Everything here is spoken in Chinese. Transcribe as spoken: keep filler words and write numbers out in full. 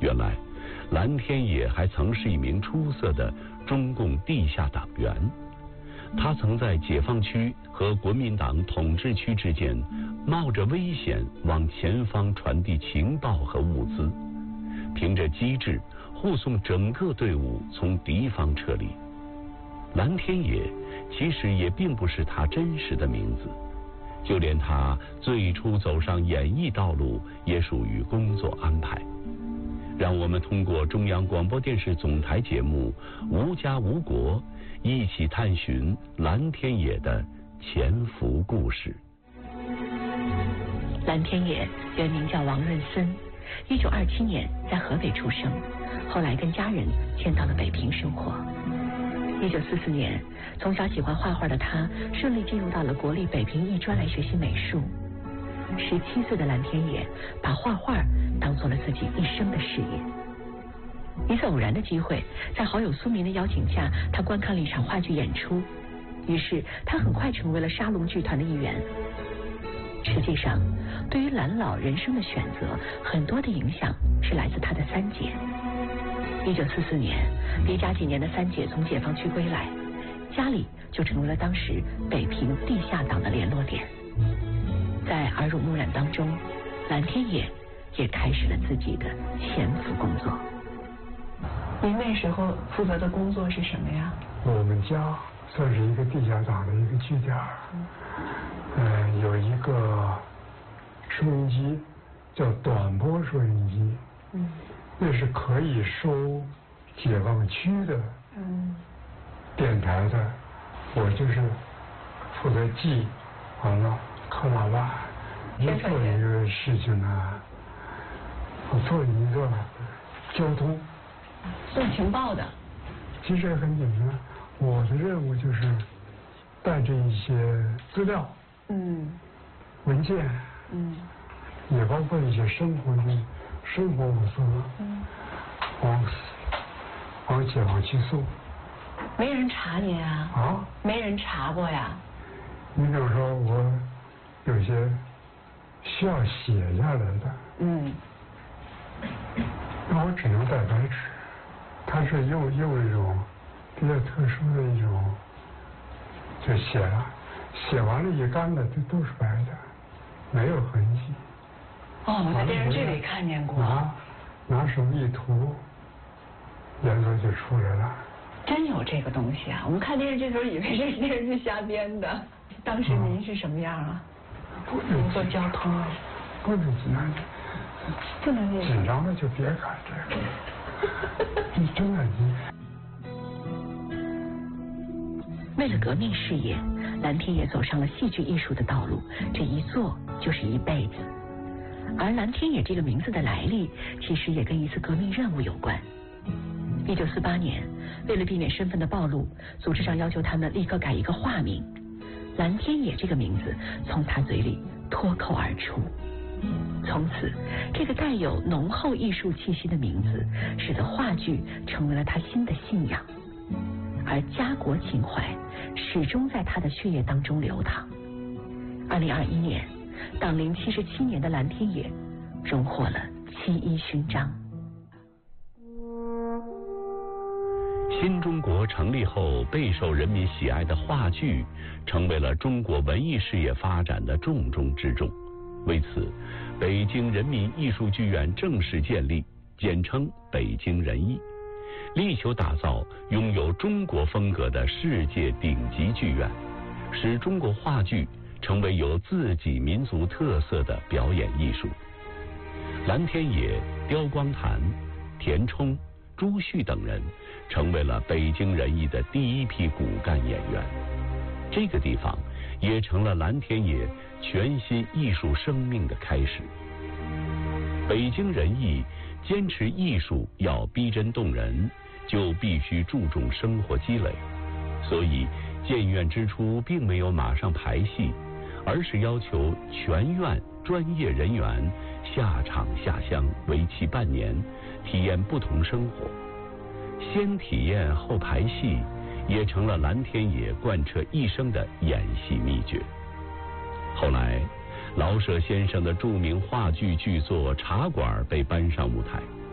原来蓝天野还曾是一名出色的中共地下党员，他曾在解放区和国民党统治区之间冒着危险往前方传递情报和物资，凭着机智护送整个队伍从敌方撤离。蓝天野其实也并不是他真实的名字，就连他最初走上演艺道路也属于工作安排。让我们通过中央广播电视总台节目《无家无国》一起探寻蓝天野的潜伏故事。 蓝天野原名叫王润森，一九二七年在河北出生，后来跟家人迁到了北平生活。一九四四年，从小喜欢画画的他顺利进入到了国立北平艺专来学习美术。十七岁的蓝天野把画画当做了自己一生的事业。一次偶然的机会，在好友苏明的邀请下，他观看了一场话剧演出，于是他很快成为了沙龙剧团的一员。实际上，对于蓝老人生的选择，很多的影响是来自他的三姐。一九四四年，离家几年的三姐从解放区归来，家里就成为了当时北平地下党的联络点。在耳濡目染当中，蓝天野也开始了自己的潜伏工作。您那时候负责的工作是什么呀？ 我们家算是一个地下党的一个据点，嗯、呃，有一个收音机叫短波收音机，嗯，那是可以收解放区的嗯电台的，我就是负责记完了。靠喇叭，一做一个事情呢，我做一个交通， 送情报的。 其实很简单，我的任务就是带着一些资料，嗯，文件，嗯，也包括一些生活的生活物资，嗯，往往解放区送。 没人查您啊？啊？没人查过呀？ 你比如说我。有些需要写下来的，嗯，那我只能带白纸，它是用用一种比较特殊的一种，就写了，写完了一干的，这都是白的，没有痕迹。 哦，我在电视剧里看见过。 拿拿手一涂，颜色就出来了。 真有这个东西啊！我们看电视剧的时候以为这是电视剧瞎编的。当时您是什么样啊？ 不能做交通啊， 不能紧张， 不能紧张了就别干这个。你真的你。 为了革命事业，蓝天野走上了戏剧艺术的道路，这一做就是一辈子。而蓝天野这个名字的来历，其实也跟一次革命任务有关。一九四八年，为了避免身份的暴露，组织上要求他们立刻改一个化名。蓝天野这个名字从他嘴里脱口而出，从此这个带有浓厚艺术气息的名字使得话剧成为了他新的信仰，而家国情怀始终在他的血液当中流淌。二零二一年，党龄七十七年的蓝天野荣获了七一勋章。 新中国成立后备受人民喜爱的话剧，成为了中国文艺事业发展的重中之重。为此，北京人民艺术剧院正式建立，简称北京人艺，力求打造拥有中国风格的世界顶级剧院，使中国话剧成为有自己民族特色的表演艺术。蓝天野、刁光谭、田冲、朱旭等人成为了北京人艺的第一批骨干演员，这个地方也成了蓝天野全新艺术生命的开始。北京人艺坚持艺术要逼真动人，就必须注重生活积累，所以建院之初并没有马上排戏，而是要求全院专业人员下场下乡，为期半年，体验不同生活。先体验后排戏，也成了蓝天野贯彻一生的演戏秘诀。后来，老舍先生的著名话剧剧作《茶馆》被搬上舞台。